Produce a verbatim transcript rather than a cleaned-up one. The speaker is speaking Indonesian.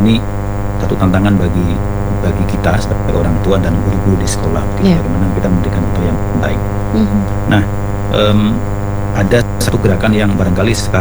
ini satu tantangan bagi bagi kita sebagai orang tua dan guru-guru di sekolah, Yeah. bagaimana kita memberikan upaya yang baik. Mhm. Nah, em, ada satu gerakan yang barangkali sekarang